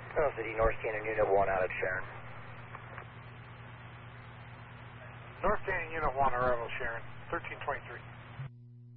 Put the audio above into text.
Charles City, North Canyon, Unit 1 out of Sharon. North Canyon Unit 1, arrival Sharon, 1323.